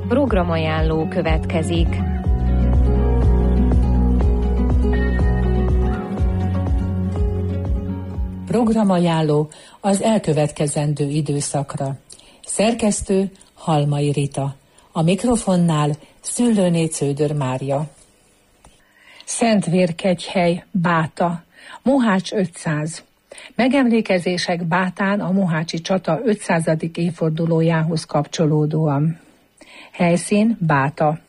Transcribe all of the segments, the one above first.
Programajánló következik. Programajánló az elkövetkezendő időszakra. Szerkesztő Halmai Rita. A mikrofonnál Szüllőné Cződör Mária. Szentvérkegyhely, Báta, Mohács 500. Megemlékezések Bátán a mohácsi csata 500. évfordulójához kapcsolódóan. Helyszín Báta.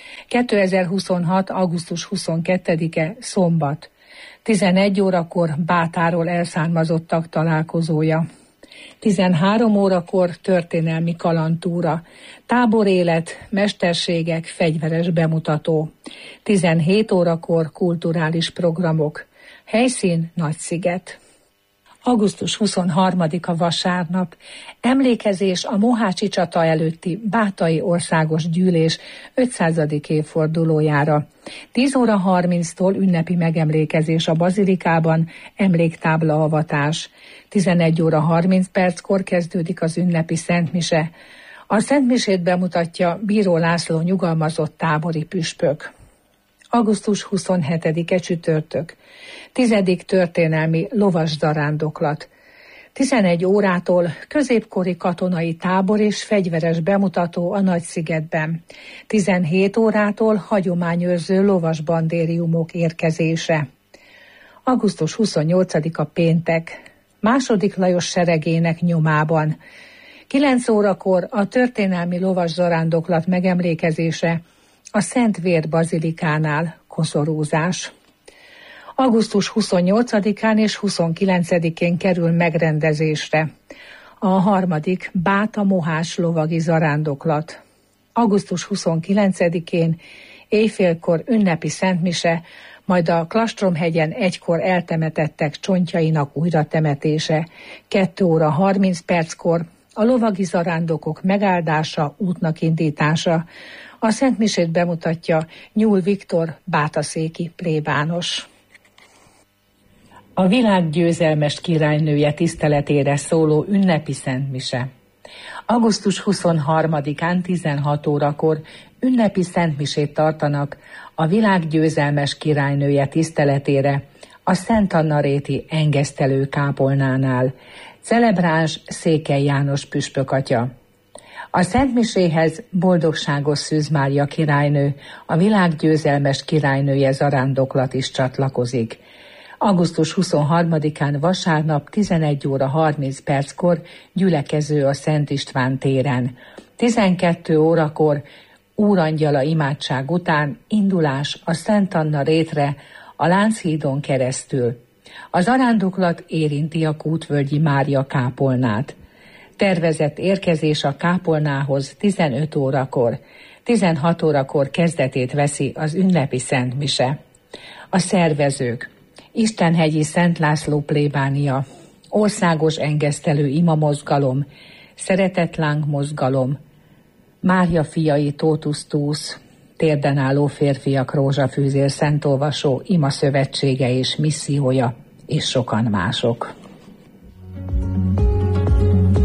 2026. augusztus 22-e szombat. 11 órakor Bátáról elszármazottak találkozója. 13 órakor történelmi kalandtúra, táborélet, mesterségek, fegyveres bemutató. 17 órakor kulturális programok. Helyszín Nagysziget. Augusztus 23-a vasárnap. Emlékezés a mohácsi csata előtti Bátai Országos Gyűlés 500. évfordulójára. 10 óra 30-tól ünnepi megemlékezés a bazilikában, emléktábla avatás. 11 óra 30 perckor kezdődik az ünnepi szentmise. A szentmisét bemutatja Bíró László nyugalmazott tábori püspök. Augusztus 27-e csütörtök. 10. történelmi lovaszarándoklat. 11 órától középkori katonai tábor és fegyveres bemutató a Nagyszigetben. 17 órától hagyományőrző lovasbandériumok érkezése. Augusztus 28-a péntek. II. Lajos seregének nyomában. 9 órakor a történelmi lovaszarándoklat megemlékezése a Szent Vér bazilikánál, koszorúzás. Augusztus 28-án és 29-én kerül megrendezésre a 3. Báta Mohács lovagi zarándoklat. Augusztus 29-én éjfélkor ünnepi szentmise, majd a Klastromhegyen egykor eltemetettek csontjainak újratemetése. 2 óra 30 perckor a lovagi zarándokok megáldása, útnak indítása. A szentmisét bemutatja Nyúl Viktor bátaszéki plébános. A világ győzelmes királynője tiszteletére szóló ünnepi szentmise. Augusztus 23-án 16 órakor ünnepi szentmisét tartanak a világ győzelmes királynője tiszteletére a Szent Anna-réti engesztelő kápolnánál. Celebráns Székely János püspökatya. A szentmiséhez Boldogságos Szűz Mária királynő, a világ győzelmes királynője zarándoklat is csatlakozik. Augusztus 23-án vasárnap 11 óra 30 perckor gyülekező a Szent István téren. 12 órakor úrangyala imádság után indulás a Szent Anna rétre a Lánchídon keresztül. A zarándoklat érinti a Kútvölgyi Mária kápolnát. Tervezett érkezés a kápolnához 15 órakor. 16 órakor kezdetét veszi az ünnepi szentmise. A szervezők: Istenhegyi Szent László plébánia, Országos Engesztelő Ima Mozgalom, Szeretetláng Mozgalom, Mária fiai Totus Tuus, Térden álló férfiak rózsafűzér szentolvasó Ima szövetsége és missziója, és sokan mások.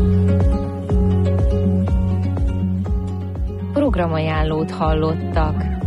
Programajánlót hallottak.